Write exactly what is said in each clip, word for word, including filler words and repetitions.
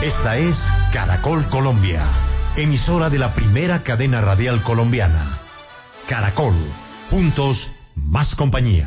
Esta es Caracol Colombia, emisora de la primera cadena radial colombiana. Caracol, juntos, más compañía.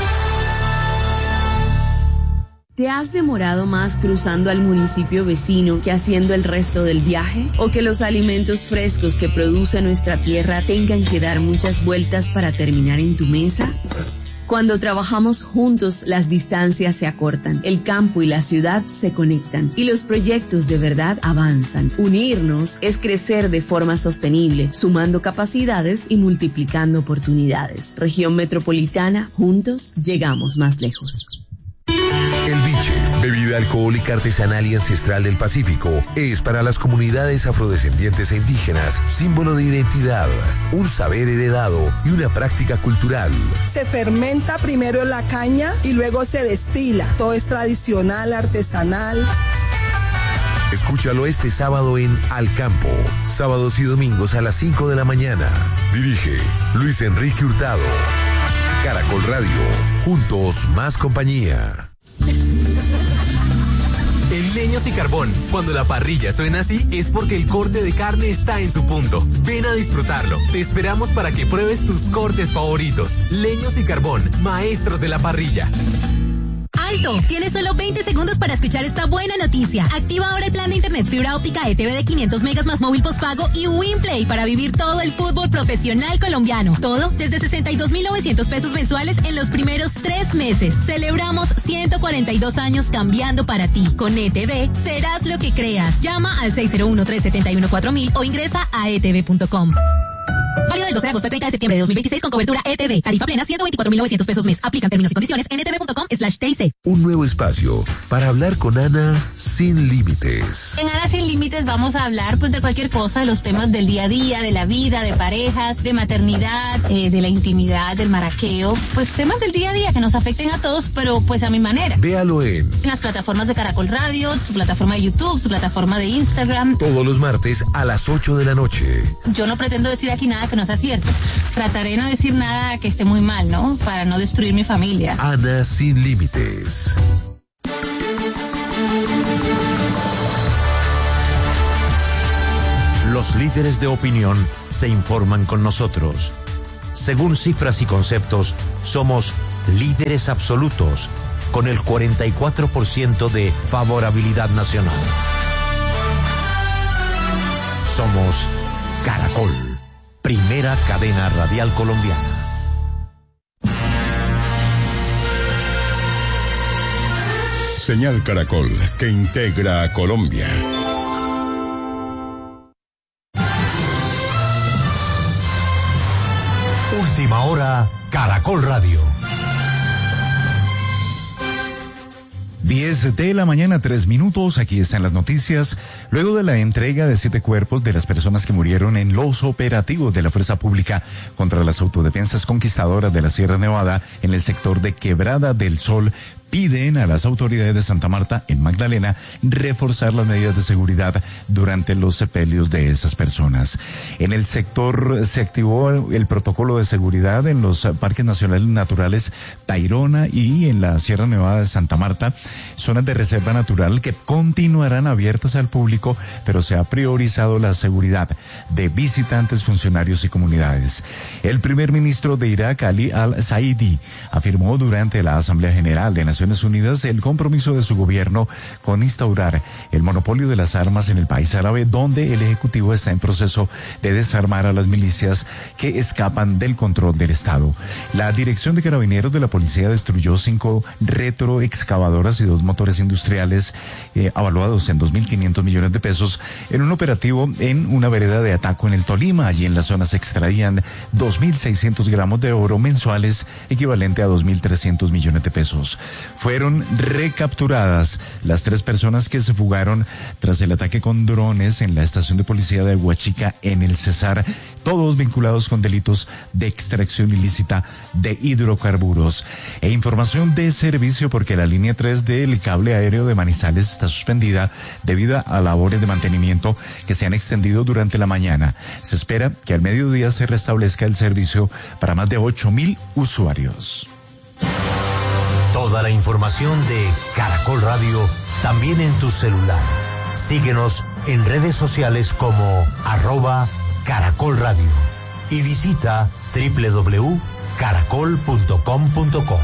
¿Te has demorado más cruzando al municipio vecino que haciendo el resto del viaje? ¿O que los alimentos frescos que produce nuestra tierra tengan que dar muchas vueltas para terminar en tu mesa? Cuando trabajamos juntos, las distancias se acortan, el campo y la ciudad se conectan y los proyectos de verdad avanzan. Unirnos es crecer de forma sostenible, sumando capacidades y multiplicando oportunidades. Región Metropolitana, juntos llegamos más lejos. El Biche, bebida alcohólica artesanal y ancestral del Pacífico, es para las comunidades afrodescendientes e indígenas símbolo de identidad, un saber heredado y una práctica cultural. Se fermenta primero la caña y luego se destila. Todo es tradicional, artesanal. Escúchalo este sábado en Al Campo, sábados y domingos a las cinco de la mañana. Dirige Luis Enrique Hurtado. Caracol Radio, juntos más compañía. En Leños y Carbón, cuando la parrilla suena así, es porque el corte de carne está en su punto. Ven a disfrutarlo. Te esperamos para que pruebes tus cortes favoritos. Leños y Carbón, maestros de la parrilla. ¡Alto! Tienes solo veinte segundos para escuchar esta buena noticia. Activa ahora el plan de internet fibra óptica E T V de quinientos megas más móvil postpago y WinPlay para vivir todo el fútbol profesional colombiano. Todo desde sesenta y dos mil novecientos pesos mensuales en los primeros tres meses. Celebramos ciento cuarenta y dos años cambiando para ti. Con E T V serás lo que creas. Llama al seis cero uno, tres siete uno, cuatro mil o ingresa a e t v punto com. Válido del doce de agosto al treinta de septiembre de dos mil veintiséis con cobertura E T V. Tarifa plena ciento veinticuatro mil novecientos pesos mes. Aplican términos y condiciones en e t v punto com slash t i c. Un nuevo espacio para hablar con Ana sin límites. En Ana sin límites vamos a hablar pues de cualquier cosa, de los temas del día a día, de la vida, de parejas, de maternidad, eh, de la intimidad, del maraqueo, pues temas del día a día que nos afecten a todos, pero pues a mi manera. Véalo en, en las plataformas de Caracol Radio, su plataforma de YouTube, su plataforma de Instagram. Todos los martes a las ocho de la noche. Yo no pretendo decir aquí nada que no sea cierto. Trataré de no decir nada que esté muy mal, ¿no? Para no destruir mi familia. Ana sin límites. Los líderes de opinión se informan con nosotros. Según cifras y conceptos, somos líderes absolutos, con el cuarenta y cuatro por ciento de favorabilidad nacional. Somos Caracol, primera cadena radial colombiana. Señal Caracol, que integra a Colombia. Última hora, Caracol Radio. diez de la mañana, tres minutos, aquí están las noticias. Luego de la entrega de siete cuerpos de las personas que murieron en los operativos de la Fuerza Pública contra las autodefensas conquistadoras de la Sierra Nevada en el sector de Quebrada del Sol, piden a las autoridades de Santa Marta, en Magdalena, reforzar las medidas de seguridad durante los sepelios de esas personas. En el sector se activó el protocolo de seguridad en los parques nacionales naturales Tayrona y en la Sierra Nevada de Santa Marta, zonas de reserva natural que continuarán abiertas al público, pero se ha priorizado la seguridad de visitantes, funcionarios y comunidades. El primer ministro de Irak, Ali al-Saidi, afirmó durante la Asamblea General de Naciones Unidas el compromiso de su gobierno con instaurar el monopolio de las armas en el país árabe, donde el Ejecutivo está en proceso de desarmar a las milicias que escapan del control del Estado. La Dirección de Carabineros de la Policía destruyó cinco retroexcavadoras y dos motores industriales eh, avaluados en dos mil quinientos millones de pesos en un operativo en una vereda de Ataco en el Tolima. Allí en la zona se extraían dos mil seiscientos gramos de oro mensuales, equivalente a dos mil trescientos millones de pesos. Fueron recapturadas las tres personas que se fugaron tras el ataque con drones en la estación de policía de Huachica en el Cesar, todos vinculados con delitos de extracción ilícita de hidrocarburos. E información de servicio porque la línea tres del cable aéreo de Manizales está suspendida debido a labores de mantenimiento que se han extendido durante la mañana. Se espera que al mediodía se restablezca el servicio para más de ocho mil usuarios. Toda la información de Caracol Radio también en tu celular. Síguenos en redes sociales como arroba Caracol Radio y visita doble u doble u doble u punto caracol punto com punto co.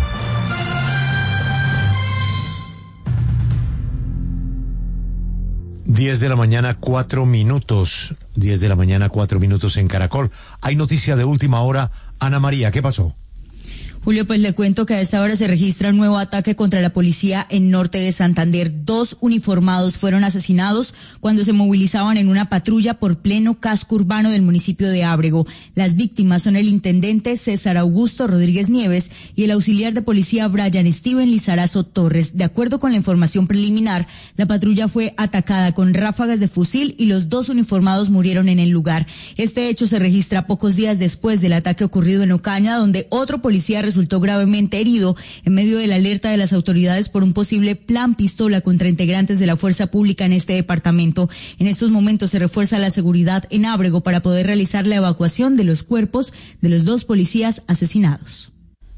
Diez de la mañana, cuatro minutos. Diez de la mañana, cuatro minutos en Caracol. Hay noticia de última hora. Ana María, ¿qué pasó? Julio, pues le cuento que a esta hora se registra un nuevo ataque contra la policía en norte de Santander. Dos uniformados fueron asesinados cuando se movilizaban en una patrulla por pleno casco urbano del municipio de Ábrego. Las víctimas son el intendente César Augusto Rodríguez Nieves y el auxiliar de policía Brian Steven Lizarazo Torres. De acuerdo con la información preliminar, la patrulla fue atacada con ráfagas de fusil y los dos uniformados murieron en el lugar. Este hecho se registra pocos días después del ataque ocurrido en Ocaña, donde otro policía resultó gravemente herido en medio de la alerta de las autoridades por un posible plan pistola contra integrantes de la fuerza pública en este departamento. En estos momentos se refuerza la seguridad en Ábrego para poder realizar la evacuación de los cuerpos de los dos policías asesinados.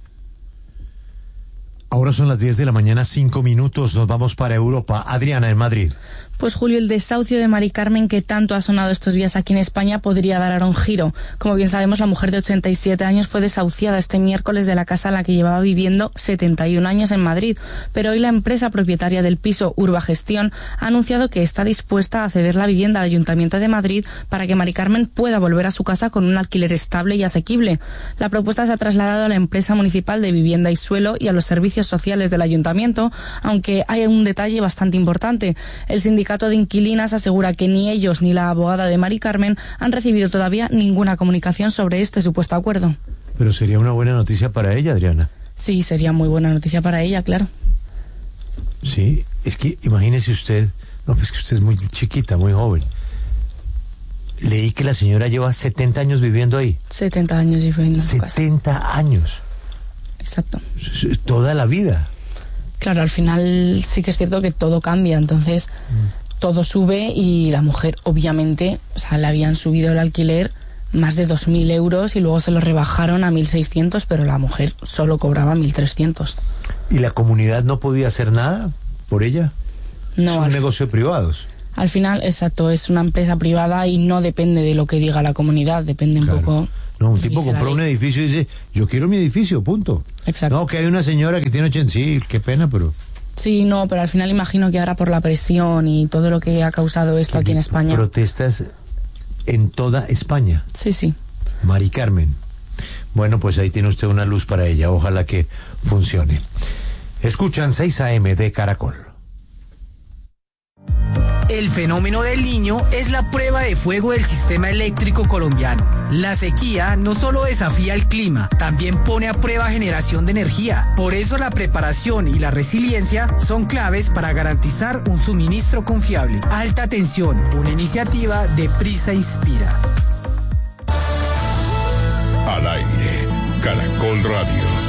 Ahora son las diez de la mañana, cinco minutos. Nos vamos para Europa. Adriana, en Madrid. Pues Julio, el desahucio de Mari Carmen, que tanto ha sonado estos días aquí en España, podría dar ahora un giro. Como bien sabemos, la mujer de ochenta y siete años fue desahuciada este miércoles de la casa en la que llevaba viviendo setenta y un años en Madrid. Pero hoy la empresa propietaria del piso, Urbagestión, ha anunciado que está dispuesta a ceder la vivienda al Ayuntamiento de Madrid para que Mari Carmen pueda volver a su casa con un alquiler estable y asequible. La propuesta se ha trasladado a la empresa municipal de vivienda y suelo y a los servicios sociales del Ayuntamiento, aunque hay un detalle bastante importante. El sindicato El sindicato de inquilinas asegura que ni ellos ni la abogada de Mari Carmen han recibido todavía ninguna comunicación sobre este supuesto acuerdo. Pero sería una buena noticia para ella, Adriana. Sí, sería muy buena noticia para ella, claro. Sí, es que imagínese usted, no, pues que usted es muy chiquita, muy joven. Leí que la señora lleva setenta años viviendo ahí. setenta años viviendo en su casa. setenta años. Exacto. Toda la vida. Claro, al final sí que es cierto que todo cambia, entonces mm. todo sube y la mujer, obviamente, o sea, le habían subido el alquiler más de dos mil euros y luego se lo rebajaron a mil seiscientos, pero la mujer solo cobraba mil trescientos. ¿Y la comunidad no podía hacer nada por ella? No. Es un negocio privado. Al final, exacto, es una empresa privada y no depende de lo que diga la comunidad, depende claro. un poco... No, un tipo compró un edificio y dice, yo quiero mi edificio, punto. Exacto. No, que hay una señora que tiene ochenta, sí, qué pena, pero... Sí, no, pero al final imagino que ahora por la presión y todo lo que ha causado esto aquí en España... Protestas en toda España. Sí, sí. Mari Carmen. Bueno, pues ahí tiene usted una luz para ella, ojalá que funcione. Escuchan seis A M de Caracol. El fenómeno del Niño es la prueba de fuego del sistema eléctrico colombiano. La sequía no solo desafía el clima, también pone a prueba generación de energía. Por eso la preparación y la resiliencia son claves para garantizar un suministro confiable. Alta tensión, una iniciativa de Prisa Inspira. Al aire, Caracol Radio.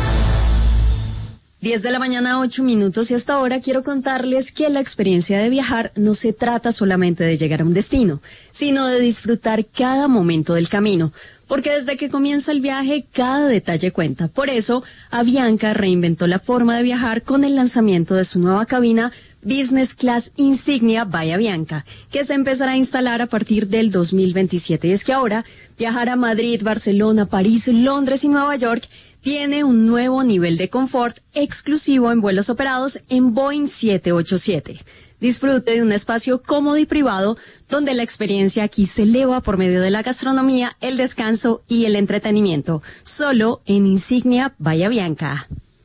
diez de la mañana, ocho minutos, y hasta ahora quiero contarles que la experiencia de viajar no se trata solamente de llegar a un destino, sino de disfrutar cada momento del camino, porque desde que comienza el viaje cada detalle cuenta. Por eso, Avianca reinventó la forma de viajar con el lanzamiento de su nueva cabina Business Class Insignia by Avianca, que se empezará a instalar a partir del dos mil veintisiete. Y es que ahora viajar a Madrid, Barcelona, París, Londres y Nueva York tiene un nuevo nivel de confort exclusivo en vuelos operados en Boeing siete ochenta y siete. Disfrute de un espacio cómodo y privado donde la experiencia aquí se eleva por medio de la gastronomía, el descanso y el entretenimiento. Solo en Insignia by Avianca.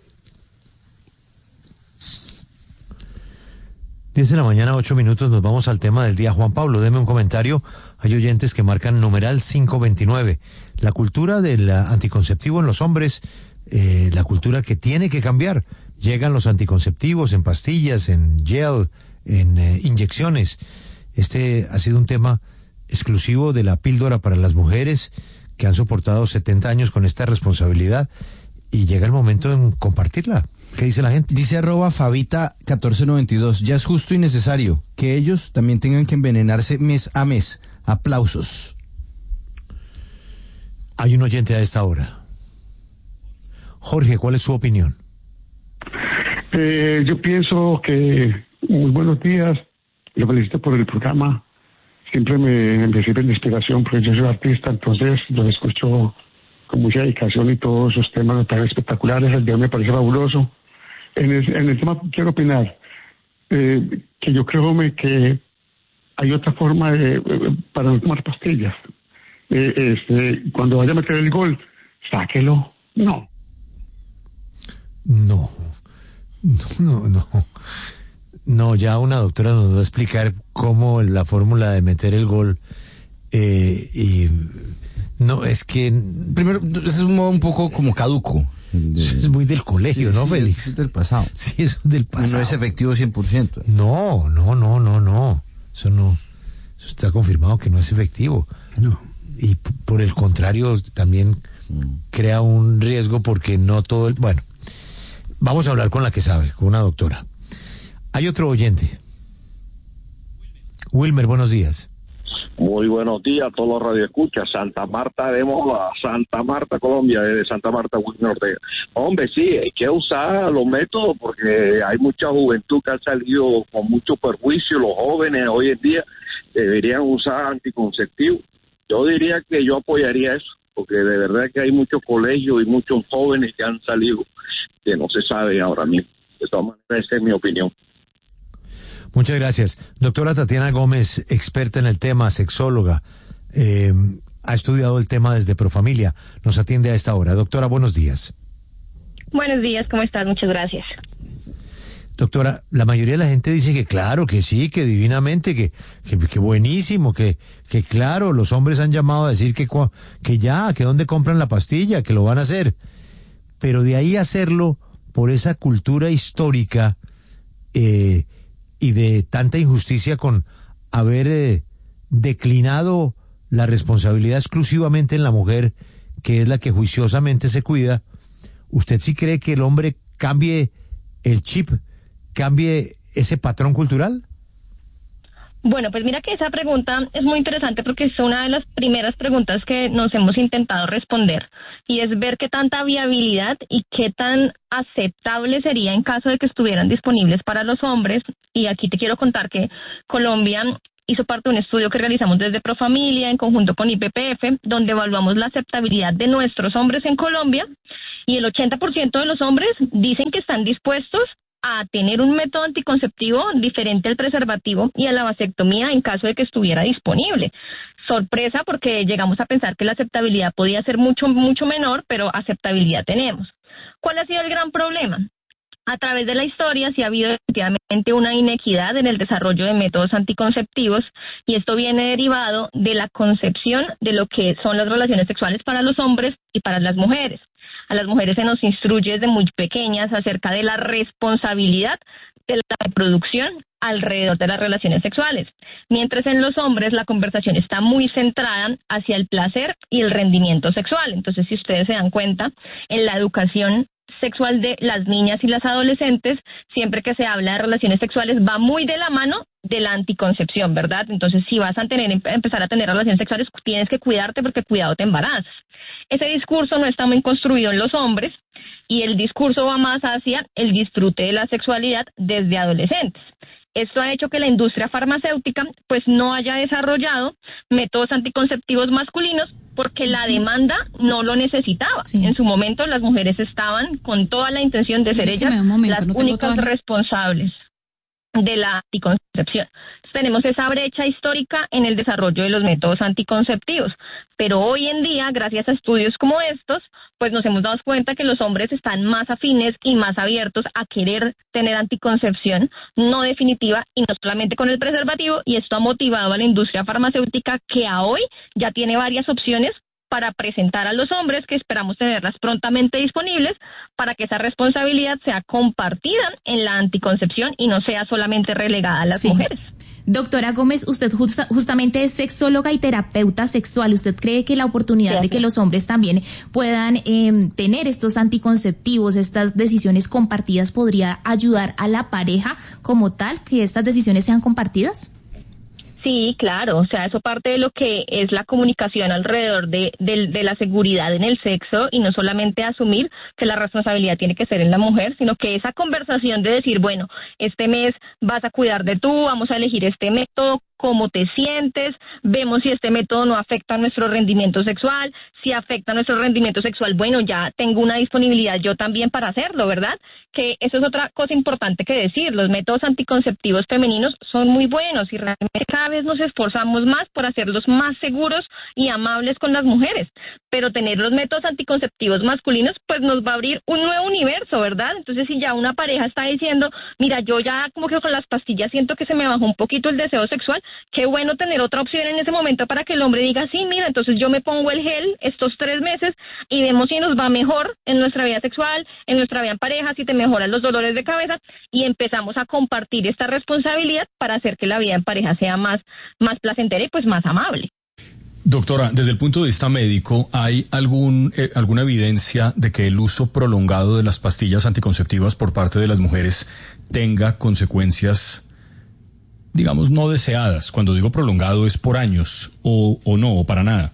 diez de la mañana, ocho minutos, nos vamos al tema del día. Juan Pablo, deme un comentario. Hay oyentes que marcan numeral quinientos veintinueve. La cultura del anticonceptivo en los hombres, eh, la cultura que tiene que cambiar. Llegan los anticonceptivos en pastillas, en gel, en eh, inyecciones. Este ha sido un tema exclusivo de la píldora para las mujeres que han soportado setenta años con esta responsabilidad y llega el momento en compartirla. ¿Qué dice la gente? Dice arroba Fabita catorce noventa y dos, ya es justo y necesario que ellos también tengan que envenenarse mes a mes. Aplausos. Hay un oyente a esta hora. Jorge, ¿cuál es su opinión? Eh, yo pienso que, muy buenos días, Lo felicito por el programa. Siempre me, me sirven de inspiración porque yo soy artista, entonces los escucho con mucha dedicación y todos sus temas me parecen espectaculares. El día me parece fabuloso. En el, en el tema quiero opinar eh, que yo creo me, que hay otra forma de, eh, para no tomar pastillas. Eh, este, cuando vaya a meter el gol, sáquelo. No. No. No, no, no. No, ya una doctora nos va a explicar cómo la fórmula de meter el gol eh, y no, es que primero es un modo un poco como caduco. De... Es muy del colegio, sí, ¿no, sí, Félix? Es del pasado. Sí, es del pasado. No es efectivo cien por ciento. No, no, no, no, no. Eso no, eso está confirmado que no es efectivo. No. Y p- por el contrario, también mm. crea un riesgo porque no todo el... Bueno, vamos a hablar con la que sabe, con una doctora. Hay otro oyente. Wilmer, buenos días. Muy buenos días a todos los radioescuchas. Santa Marta de Mola, Santa Marta, Colombia, desde Santa Marta, Wilmer Ortega. Hombre, sí, hay que usar los métodos porque hay mucha juventud que ha salido con mucho perjuicio. Los jóvenes hoy en día deberían usar anticonceptivos. Yo diría que yo apoyaría eso, porque de verdad que hay muchos colegios y muchos jóvenes que han salido que no se sabe ahora mismo. De todas maneras, esa es mi opinión. Muchas gracias. Doctora Tatiana Gómez, experta en el tema, sexóloga, eh, ha estudiado el tema desde Profamilia, nos atiende a esta hora. Doctora, buenos días. Buenos días, ¿cómo estás? Muchas gracias. Doctora, la mayoría de la gente dice que claro, que sí, que divinamente, que que, que buenísimo, que que claro, los hombres han llamado a decir que, que ya, que dónde compran la pastilla, que lo van a hacer. Pero de ahí hacerlo por esa cultura histórica, eh, y de tanta injusticia con haber eh, declinado la responsabilidad exclusivamente en la mujer, que es la que juiciosamente se cuida. ¿Usted sí cree que el hombre cambie el chip, cambie ese patrón cultural? Bueno, pues mira que esa pregunta es muy interesante porque es una de las primeras preguntas que nos hemos intentado responder y es ver qué tanta viabilidad y qué tan aceptable sería en caso de que estuvieran disponibles para los hombres. Y aquí te quiero contar que Colombia hizo parte de un estudio que realizamos desde Profamilia en conjunto con I P P F, donde evaluamos la aceptabilidad de nuestros hombres en Colombia y el ochenta por ciento de los hombres dicen que están dispuestos a tener un método anticonceptivo diferente al preservativo y a la vasectomía en caso de que estuviera disponible. Sorpresa porque llegamos a pensar que la aceptabilidad podía ser mucho, mucho menor, pero aceptabilidad tenemos. ¿Cuál ha sido el gran problema? A través de la historia sí ha habido efectivamente una inequidad en el desarrollo de métodos anticonceptivos y esto viene derivado de la concepción de lo que son las relaciones sexuales para los hombres y para las mujeres. A las mujeres se nos instruye desde muy pequeñas acerca de la responsabilidad de la reproducción alrededor de las relaciones sexuales, mientras en los hombres la conversación está muy centrada hacia el placer y el rendimiento sexual. Entonces, si ustedes se dan cuenta, en la educación sexual de las niñas y las adolescentes, siempre que se habla de relaciones sexuales va muy de la mano de la anticoncepción, ¿verdad? Entonces, si vas a tener empezar a tener relaciones sexuales, tienes que cuidarte porque cuidado te embarazas. Ese discurso no está muy construido en los hombres y el discurso va más hacia el disfrute de la sexualidad desde adolescentes. Esto ha hecho que la industria farmacéutica pues no haya desarrollado métodos anticonceptivos masculinos porque la demanda no lo necesitaba. Sí. En su momento las mujeres estaban con toda la intención de ser ellas momento, las no únicas responsables de la anticoncepción. Tenemos esa brecha histórica en el desarrollo de los métodos anticonceptivos, pero hoy en día, gracias a estudios como estos, pues nos hemos dado cuenta que los hombres están más afines y más abiertos a querer tener anticoncepción no definitiva y no solamente con el preservativo, y esto ha motivado a la industria farmacéutica que a hoy ya tiene varias opciones para presentar a los hombres, que esperamos tenerlas prontamente disponibles, para que esa responsabilidad sea compartida en la anticoncepción y no sea solamente relegada a las sí. mujeres. Doctora Gómez, usted justa, justamente es sexóloga y terapeuta sexual. ¿Usted cree que la oportunidad sí, de que los hombres también puedan eh, tener estos anticonceptivos, estas decisiones compartidas, podría ayudar a la pareja como tal, que estas decisiones sean compartidas? Sí, claro, o sea, eso parte de lo que es la comunicación alrededor de, de, de la seguridad en el sexo y no solamente asumir que la responsabilidad tiene que ser en la mujer, sino que esa conversación de decir, bueno, este mes vas a cuidar de tú, vamos a elegir este método, cómo te sientes, vemos si este método no afecta a nuestro rendimiento sexual, si afecta a nuestro rendimiento sexual, bueno, ya tengo una disponibilidad yo también para hacerlo, ¿verdad? Que eso es otra cosa importante que decir, los métodos anticonceptivos femeninos son muy buenos y realmente cada vez nos esforzamos más por hacerlos más seguros y amables con las mujeres, pero tener los métodos anticonceptivos masculinos pues nos va a abrir un nuevo universo, ¿verdad? Entonces si ya una pareja está diciendo, mira, yo ya como que con las pastillas siento que se me bajó un poquito el deseo sexual, qué bueno tener otra opción en ese momento para que el hombre diga, sí, mira, entonces yo me pongo el gel estos tres meses y vemos si nos va mejor en nuestra vida sexual, en nuestra vida en pareja, si te mejoran los dolores de cabeza y empezamos a compartir esta responsabilidad para hacer que la vida en pareja sea más, más placentera y pues más amable. Doctora, desde el punto de vista médico, ¿hay algún eh, alguna evidencia de que el uso prolongado de las pastillas anticonceptivas por parte de las mujeres tenga consecuencias, digamos, no deseadas? Cuando digo prolongado es por años o, o no, o para nada.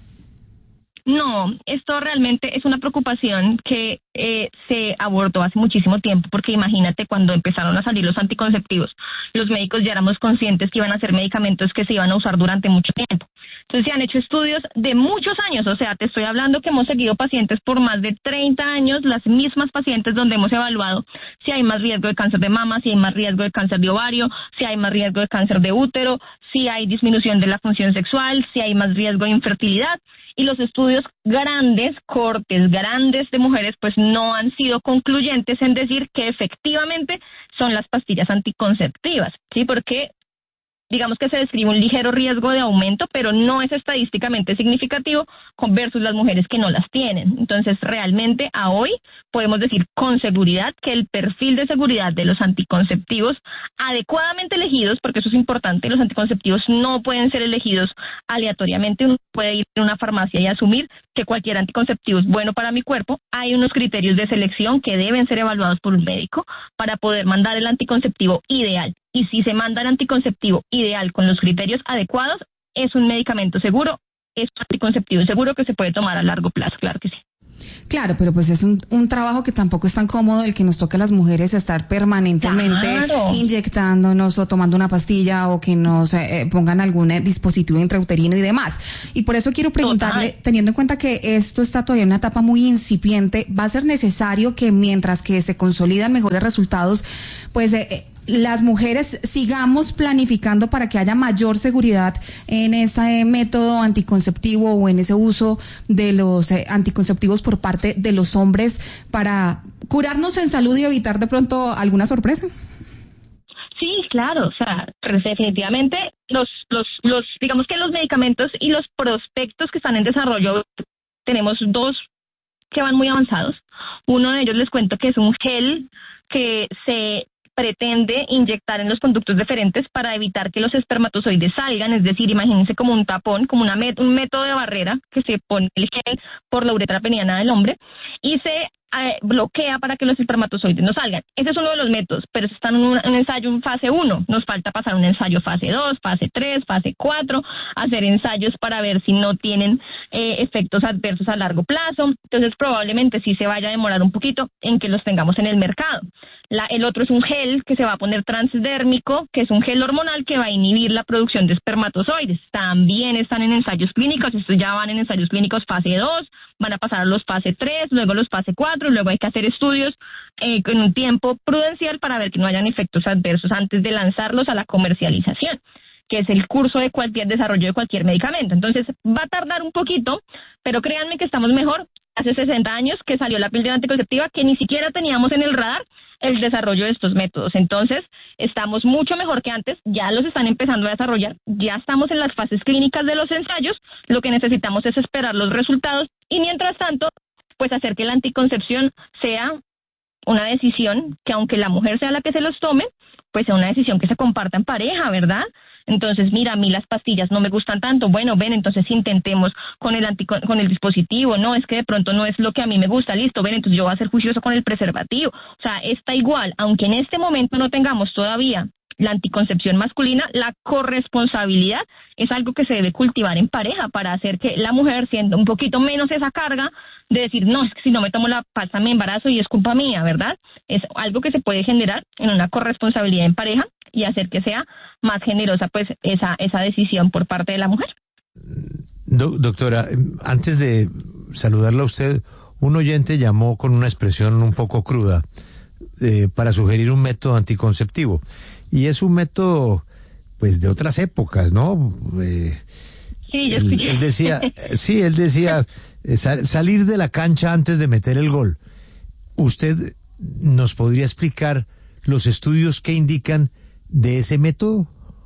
No, esto realmente es una preocupación que eh, se abordó hace muchísimo tiempo, porque imagínate cuando empezaron a salir los anticonceptivos, los médicos ya éramos conscientes que iban a ser medicamentos que se iban a usar durante mucho tiempo. Entonces se han hecho estudios de muchos años, o sea, te estoy hablando que hemos seguido pacientes por más de treinta años, las mismas pacientes donde hemos evaluado si hay más riesgo de cáncer de mama, si hay más riesgo de cáncer de ovario, si hay más riesgo de cáncer de útero, si hay disminución de la función sexual, si hay más riesgo de infertilidad. Y los estudios grandes, cortes grandes de mujeres, pues no han sido concluyentes en decir que efectivamente son las pastillas anticonceptivas, ¿sí? Porque digamos que se describe un ligero riesgo de aumento, pero no es estadísticamente significativo con versus las mujeres que no las tienen. Entonces, realmente a hoy podemos decir con seguridad que el perfil de seguridad de los anticonceptivos adecuadamente elegidos, porque eso es importante, los anticonceptivos no pueden ser elegidos aleatoriamente, uno puede ir a una farmacia y asumir que cualquier anticonceptivo es bueno para mi cuerpo. Hay unos criterios de selección que deben ser evaluados por un médico para poder mandar el anticonceptivo ideal. Y si se manda el anticonceptivo ideal con los criterios adecuados, es un medicamento seguro, es un anticonceptivo seguro que se puede tomar a largo plazo, claro que sí. Claro, pero pues es un, un trabajo que tampoco es tan cómodo el que nos toca a las mujeres estar permanentemente claro. inyectándonos o tomando una pastilla o que nos eh, pongan algún eh, dispositivo intrauterino y demás. Y por eso quiero preguntarle, Total. teniendo en cuenta que esto está todavía en una etapa muy incipiente, ¿va a ser necesario que mientras que se consolidan mejores resultados, pues eh, las mujeres sigamos planificando para que haya mayor seguridad en ese método anticonceptivo o en ese uso de los eh, anticonceptivos por parte de los hombres para curarnos en salud y evitar de pronto alguna sorpresa? Sí, claro, o sea, definitivamente los, los, los, digamos que los medicamentos y los prospectos que están en desarrollo, tenemos dos que van muy avanzados. Uno de ellos les cuento que es un gel que se pretende inyectar en los conductos deferentes para evitar que los espermatozoides salgan, es decir, imagínense como un tapón, como una met- un método de barrera que se pone el gel por la uretra peniana del hombre y se eh, bloquea para que los espermatozoides no salgan. Ese es uno de los métodos, pero está en un, un ensayo en fase uno, nos falta pasar un ensayo fase dos, fase tres, fase cuatro, hacer ensayos para ver si no tienen eh, efectos adversos a largo plazo, entonces probablemente sí se vaya a demorar un poquito en que los tengamos en el mercado. La, el otro es un gel que se va a poner transdérmico, que es un gel hormonal que va a inhibir la producción de espermatozoides. También están en ensayos clínicos, estos ya van en ensayos clínicos fase dos, van a pasar a los fase tres, luego los fase cuatro, luego hay que hacer estudios eh, con un tiempo prudencial para ver que no hayan efectos adversos antes de lanzarlos a la comercialización, que es el curso de cualquier desarrollo de cualquier medicamento. Entonces va a tardar un poquito, pero créanme que estamos mejor. Hace sesenta años que salió la píldora anticonceptiva que ni siquiera teníamos en el radar el desarrollo de estos métodos. Entonces, estamos mucho mejor que antes, ya los están empezando a desarrollar, ya estamos en las fases clínicas de los ensayos, lo que necesitamos es esperar los resultados y mientras tanto, pues hacer que la anticoncepción sea una decisión que aunque la mujer sea la que se los tome, pues sea una decisión que se comparta en pareja, ¿verdad? Entonces, mira, a mí las pastillas no me gustan tanto, bueno, ven, entonces intentemos con el anti, con el dispositivo, no, es que de pronto no es lo que a mí me gusta, listo, ven, entonces yo voy a ser juicioso con el preservativo. O sea, está igual, aunque en este momento no tengamos todavía la anticoncepción masculina, la corresponsabilidad es algo que se debe cultivar en pareja para hacer que la mujer sienta un poquito menos esa carga de decir, no, es que si no me tomo la pasta me embarazo y es culpa mía, ¿verdad? Es algo que se puede generar en una corresponsabilidad en pareja y hacer que sea más generosa pues esa, esa decisión por parte de la mujer. Do, doctora, antes de saludarla a usted, un oyente llamó con una expresión un poco cruda eh, para sugerir un método anticonceptivo. Y es un método, pues, de otras épocas, ¿no? Eh, sí, yo él, él decía, sí, él decía eh, sal, salir de la cancha antes de meter el gol. ¿Usted nos podría explicar los estudios que indican de ese método?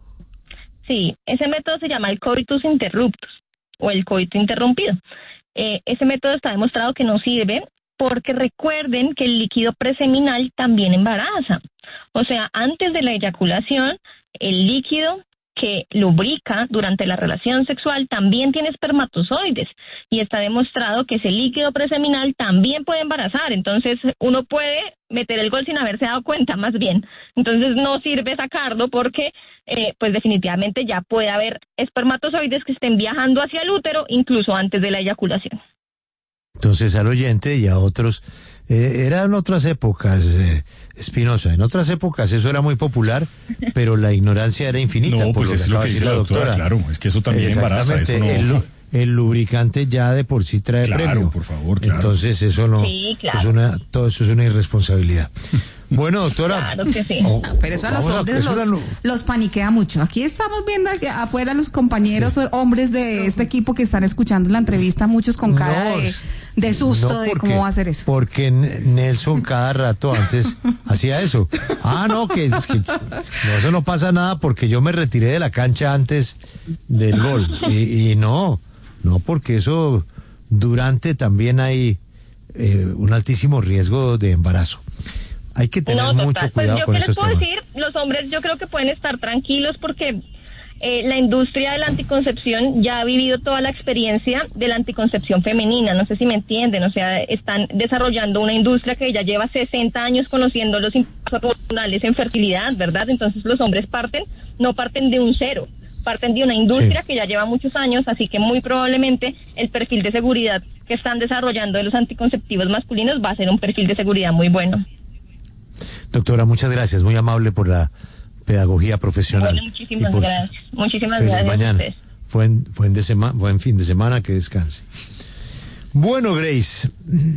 Sí, ese método se llama el coitus interruptus o el coito interrumpido. Eh, ese método está demostrado que no sirve porque recuerden que el líquido preseminal también embaraza. O sea, antes de la eyaculación, el líquido que lubrica durante la relación sexual también tiene espermatozoides y está demostrado que ese líquido preseminal también puede embarazar. Entonces, uno puede meter el gol sin haberse dado cuenta, más bien. Entonces, no sirve sacarlo porque, eh, pues definitivamente ya puede haber espermatozoides que estén viajando hacia el útero incluso antes de la eyaculación. Entonces, al oyente y a otros, eh, eran otras épocas, eh, Espinosa, en otras épocas eso era muy popular, pero la ignorancia era infinita. No, por pues lo es lo que dice la doctora, claro, es que eso también embaraza. Eso no... el, el lubricante ya de por sí trae claro, premio. por favor, claro. Entonces eso no, sí, claro. eso es una, todo eso es una irresponsabilidad. Bueno, doctora. Claro que sí. No, pero eso a los hombres a, los, una... los paniquea mucho. Aquí estamos viendo que afuera los compañeros sí. hombres de este equipo que están escuchando la entrevista, muchos con cara no, de, de susto no porque, de cómo va a hacer eso. Porque Nelson cada rato antes hacía eso. Ah, no, que, que no, eso no pasa nada porque yo me retiré de la cancha antes del gol. Y, y no, no, porque eso durante también hay eh, un altísimo riesgo de embarazo. Hay que tener no, mucho cuidado pues con yo esos qué les puedo temas. decir, los hombres yo creo que pueden estar tranquilos porque eh, la industria de la anticoncepción ya ha vivido toda la experiencia de la anticoncepción femenina, no sé si me entienden, o sea, están desarrollando una industria que ya lleva sesenta años conociendo los impactos hormonales en fertilidad, ¿verdad? Entonces los hombres parten, no parten de un cero, parten de una industria sí. que ya lleva muchos años, así que muy probablemente el perfil de seguridad que están desarrollando de los anticonceptivos masculinos va a ser un perfil de seguridad muy bueno. Doctora, muchas gracias, muy amable por la pedagogía profesional. Bueno, muchísimas gracias. Muchísimas gracias mañana. a ustedes. Fue en, fue en de sema, fue en fin de semana, que descanse. Bueno, Grace,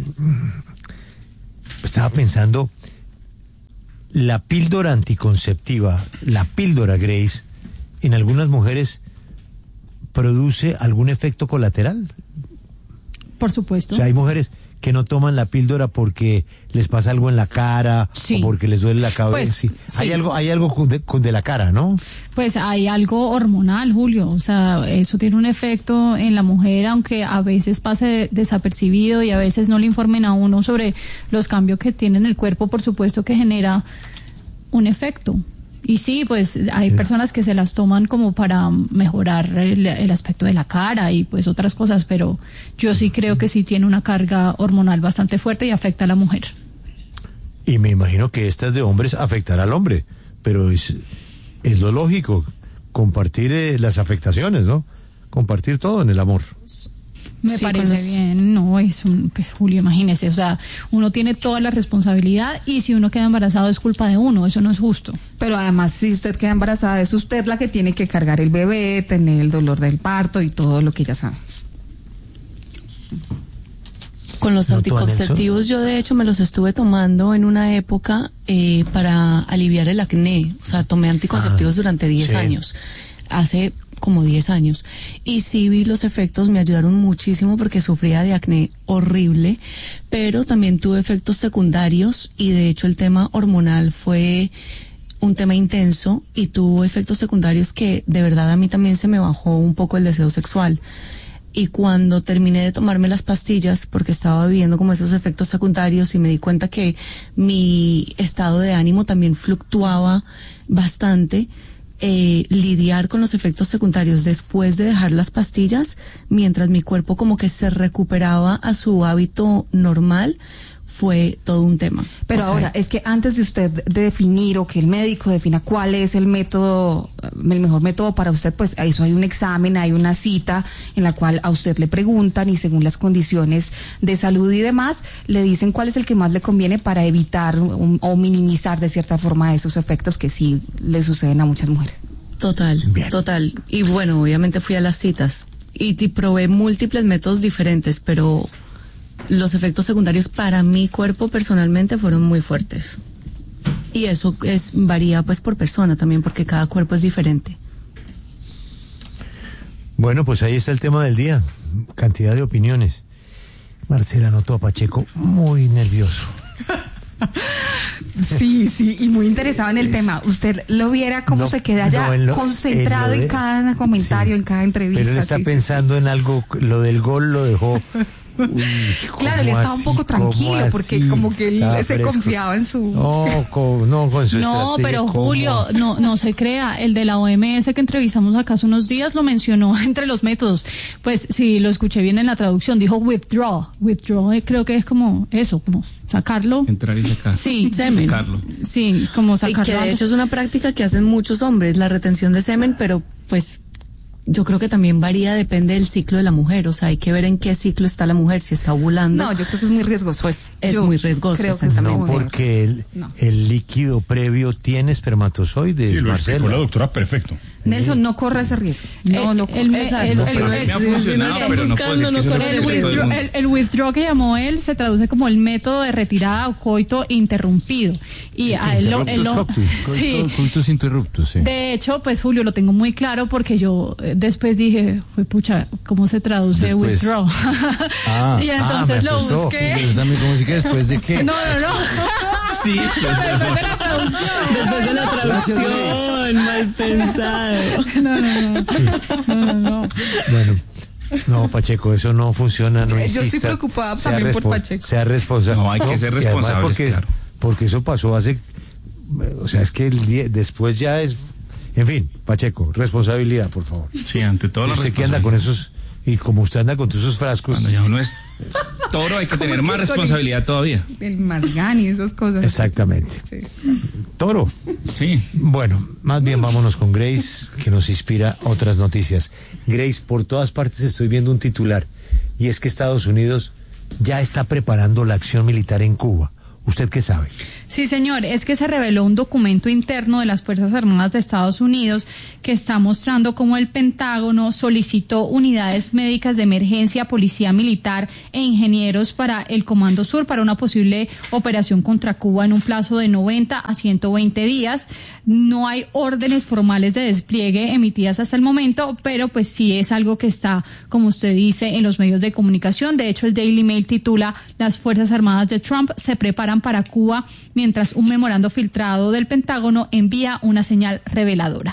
estaba pensando, la píldora anticonceptiva, la píldora, Grace, en algunas mujeres produce algún efecto colateral. Por supuesto. O sea, hay mujeres que no toman la píldora porque les pasa algo en la cara sí. o porque les duele la cabeza. Pues, sí. Hay sí. algo, hay algo de, de la cara, ¿no? Pues hay algo hormonal, Julio. O sea, eso tiene un efecto en la mujer, aunque a veces pase desapercibido y a veces no le informen a uno sobre los cambios que tiene en el cuerpo. Por supuesto que genera un efecto. Y sí, pues hay personas que se las toman como para mejorar el, el aspecto de la cara y pues otras cosas, pero yo sí creo que sí tiene una carga hormonal bastante fuerte y afecta a la mujer. Y me imagino que estas de hombres afectará al hombre, pero es, es lo lógico, compartir eh, las afectaciones, ¿no? Compartir todo en el amor. Me sí, parece los... bien, no, es un, pues Julio, imagínese, o sea, uno tiene toda la responsabilidad y si uno queda embarazado es culpa de uno, eso no es justo. Pero además, si usted queda embarazada, es usted la que tiene que cargar el bebé, tener el dolor del parto y todo lo que ya sabe. Con los anticonceptivos yo de hecho me los estuve tomando en una época eh, para aliviar el acné, o sea, tomé anticonceptivos ah, durante diez sí. años, hace como diez años, y sí vi los efectos, me ayudaron muchísimo porque sufría de acné horrible, pero también tuve efectos secundarios y de hecho el tema hormonal fue un tema intenso y tuvo efectos secundarios que de verdad a mí también se me bajó un poco el deseo sexual. Y cuando terminé de tomarme las pastillas, porque estaba viviendo como esos efectos secundarios y me di cuenta que mi estado de ánimo también fluctuaba bastante, eh, lidiar con los efectos secundarios después de dejar las pastillas, mientras mi cuerpo como que se recuperaba a su hábito normal, fue todo un tema. Pero o sea, ahora, es que antes de usted definir o que el médico defina cuál es el método, el mejor método para usted, pues a eso hay un examen, hay una cita en la cual a usted le preguntan y según las condiciones de salud y demás, le dicen cuál es el que más le conviene para evitar um, o minimizar de cierta forma esos efectos que sí le suceden a muchas mujeres. Total, Bien. total. Y bueno, obviamente fui a las citas y, y probé múltiples métodos diferentes, pero los efectos secundarios para mi cuerpo personalmente fueron muy fuertes. Y eso es varía pues por persona también, porque cada cuerpo es diferente. Bueno, pues ahí está el tema del día. Cantidad de opiniones. Marcela notó a Pacheco muy nervioso. Sí, sí, y muy interesado en el tema. Usted lo viera cómo no, se queda allá no, en lo, concentrado en, de, en cada comentario, sí, en cada entrevista. Pero él está sí, pensando sí. en algo, lo del gol lo dejó... Uy, claro, él estaba un poco tranquilo porque como que él se fresco. confiaba en su... No, con, no, con su No, pero ¿cómo? Julio, no, no se crea, el de la O M S que entrevistamos acá hace unos días lo mencionó entre los métodos. Pues si lo escuché bien en la traducción, dijo withdraw. Withdraw eh, creo que es como eso, como sacarlo. Entrar y sacar. Sí, semen. Sacarlo. Sí, como sacarlo. Y que de hecho es una práctica que hacen muchos hombres, la retención de semen, pero pues... yo creo que también varía, depende del ciclo de la mujer, o sea, hay que ver en qué ciclo está la mujer, si está ovulando. No, yo creo que es muy riesgoso. Pues es yo muy riesgoso. Creo que es no, porque el, no. el líquido previo tiene espermatozoides, sí, lo Marcela. explicó la doctora, perfecto. Nelson, no corra ese riesgo. No, no corra. El, el, el, el, el withdraw que llamó él se traduce como el método de retirada o coito interrumpido. Y a él lo, él lo, sí. Coitus interruptus, sí. De hecho, pues Julio, lo tengo muy claro porque yo después dije, fue pucha, ¿cómo se traduce después. withdraw? Ah, y entonces ah, lo busqué. Pero también, ¿cómo si que después de qué? No, no, no. Sí, después de la traducción. Después de la traducción, mal pensado. No, no, no. Sí. No, no, no. Bueno. No, Pacheco, eso no funciona, no insista. Yo estoy preocupada también por Pacheco. Sea responsable. No, hay que ser responsable, porque, claro. Porque eso pasó hace... O sea, es que el día, después ya es... En fin, Pacheco, responsabilidad, por favor. Sí, ante todo la responsabilidad. Usted que anda con esos... Y como usted anda con todos esos frascos... Cuando ya uno es toro hay que tener más responsabilidad todavía. El Margán y esas cosas. Exactamente. Sí. Toro. Sí. Bueno, más bien vámonos con Grace, que nos inspira otras noticias. Grace, por todas partes estoy viendo un titular, y es que Estados Unidos ya está preparando la acción militar en Cuba. ¿Usted qué sabe? Sí, señor, es que se reveló un documento interno de las Fuerzas Armadas de Estados Unidos que está mostrando cómo el Pentágono solicitó unidades médicas de emergencia, policía militar e ingenieros para el Comando Sur para una posible operación contra Cuba en un plazo de noventa a ciento veinte días. No hay órdenes formales de despliegue emitidas hasta el momento, pero pues sí es algo que está, como usted dice, en los medios de comunicación. De hecho, el Daily Mail titula: "Las Fuerzas Armadas de Trump se preparan para Cuba", mientras un memorando filtrado del Pentágono envía una señal reveladora.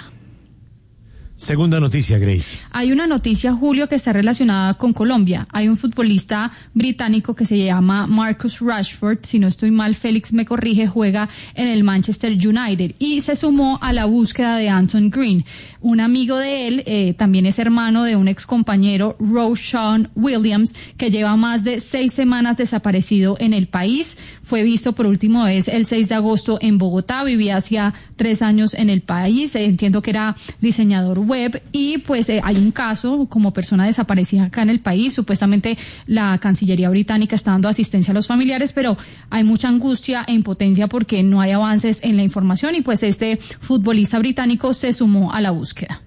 Segunda noticia, Grace. Hay una noticia, Julio, que está relacionada con Colombia. Hay un futbolista británico que se llama Marcus Rashford, si no estoy mal, Félix me corrige, juega en el Manchester United y se sumó a la búsqueda de Anton Green. Un amigo de él eh, también es hermano de un excompañero, Roshan Williams, que lleva más de seis semanas desaparecido en el país. Fue visto por última vez el seis de agosto en Bogotá, vivía hacía tres años en el país, eh, entiendo que era diseñador web y pues eh, hay un caso como persona desaparecida acá en el país. Supuestamente la Cancillería británica está dando asistencia a los familiares, pero hay mucha angustia e impotencia porque no hay avances en la información y pues este futbolista británico se sumó a la búsqueda.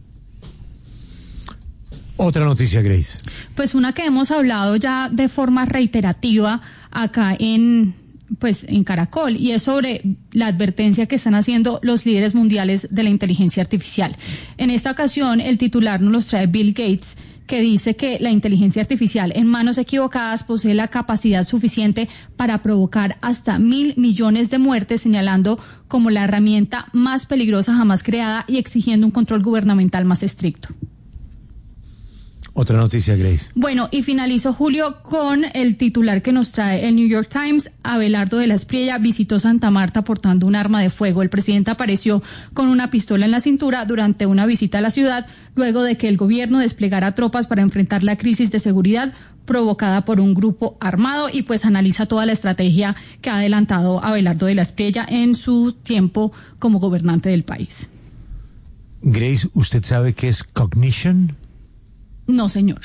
Otra noticia, Grace. Pues una que hemos hablado ya de forma reiterativa acá en pues en Caracol, y es sobre la advertencia que están haciendo los líderes mundiales de la inteligencia artificial. En esta ocasión, el titular nos los trae Bill Gates, que dice que la inteligencia artificial en manos equivocadas posee la capacidad suficiente para provocar hasta mil millones de muertes, señalando como la herramienta más peligrosa jamás creada y exigiendo un control gubernamental más estricto. Otra noticia, Grace. Bueno, y finalizo, Julio, con el titular que nos trae el New York Times. Abelardo de la Espriella visitó Santa Marta portando un arma de fuego. El presidente apareció con una pistola en la cintura durante una visita a la ciudad, luego de que el gobierno desplegara tropas para enfrentar la crisis de seguridad provocada por un grupo armado, y pues analiza toda la estrategia que ha adelantado Abelardo de la Espriella en su tiempo como gobernante del país. Grace, ¿usted sabe qué es cognition? No, señor.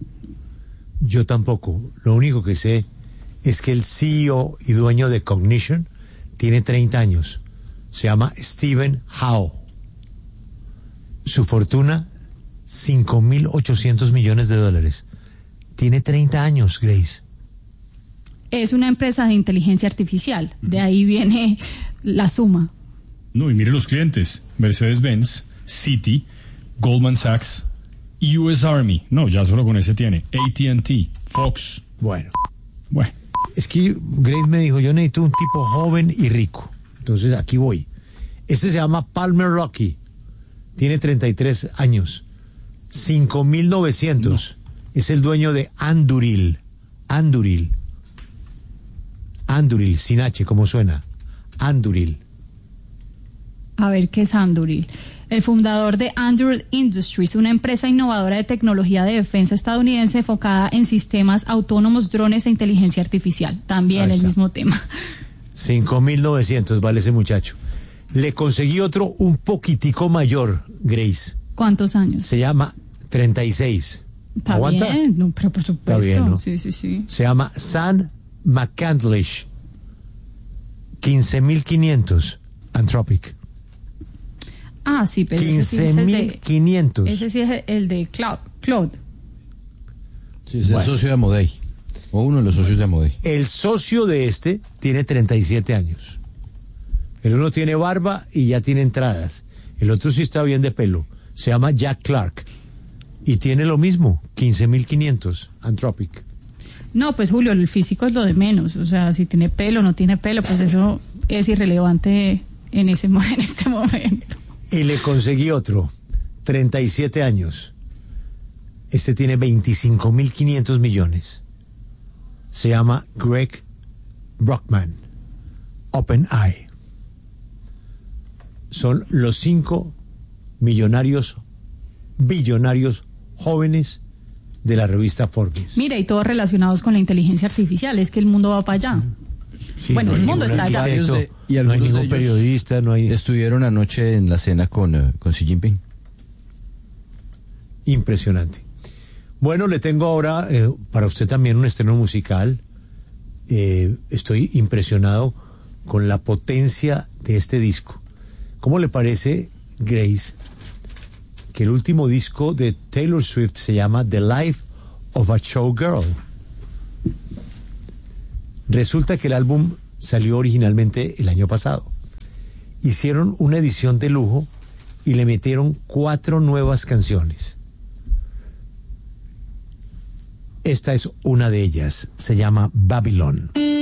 Yo tampoco. Lo único que sé es que el C E O y dueño de Cognition tiene treinta años. Se llama Stephen Howe. Su fortuna, cinco mil ochocientos millones de dólares. Tiene treinta años, Grace. Es una empresa de inteligencia artificial. De ahí viene la suma. No, y mire los clientes. Mercedes-Benz, Citi, Goldman Sachs, U S Army, no, ya solo con ese tiene, A T and T, Fox. Bueno. Bueno. Es que Grace me dijo, yo necesito un tipo joven y rico. Entonces aquí voy. Este se llama Palmer Luckey. Tiene treinta y tres años. cinco mil novecientos. No. Es el dueño de Anduril. Anduril. Anduril, sin H, ¿cómo suena? Anduril. A ver, ¿qué es Anduril? El fundador de Anduril Industries, una empresa innovadora de tecnología de defensa estadounidense enfocada en sistemas autónomos, drones e inteligencia artificial. También el mismo tema. cinco mil novecientos vale ese muchacho. Le conseguí otro un poquitico mayor, Grace. ¿Cuántos años? Se llama treinta y seis. Está ¿Aguanta? bien, no, pero por supuesto. Está bien, ¿no? Sí, sí, sí. Se llama Sam McCandlish. quince mil quinientos. Anthropic. Ah, sí, pero quince mil quinientos. Ese sí es el de Cloud. Cloud. Sí, es bueno. El socio de Amodei. O uno de los socios de Amodei. El socio de este tiene treinta y siete años. El uno tiene barba y ya tiene entradas. El otro sí está bien de pelo. Se llama Jack Clark. Y tiene lo mismo, quince mil quinientos. Anthropic. No, pues Julio, el físico es lo de menos. O sea, si tiene pelo o no tiene pelo, pues eso es irrelevante en, ese, en este momento. Y le conseguí otro, treinta y siete años. Este tiene veinticinco mil quinientos millones. Se llama Greg Brockman. OpenAI. Son los cinco millonarios, billonarios jóvenes de la revista Forbes. Mira, y todos relacionados con la inteligencia artificial. Es que el mundo va para allá. Sí, bueno, no el mundo está allá. De, y no hay ningún periodista, no hay... Estuvieron anoche en la cena con, uh, con Xi Jinping. Impresionante. Bueno, le tengo ahora eh, para usted también un estreno musical. Eh, estoy impresionado con la potencia de este disco. ¿Cómo le parece, Grace, que el último disco de Taylor Swift se llama The Life of a Showgirl? Resulta que el álbum salió originalmente el año pasado. Hicieron una edición de lujo y le metieron cuatro nuevas canciones. Esta es una de ellas, se llama Babylon.